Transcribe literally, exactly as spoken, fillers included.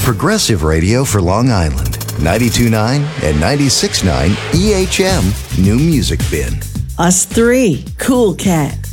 Progressive Radio for Long Island. ninety-two point nine and ninety-six point nine E H M New Music Bin. Us three. Cool Cat.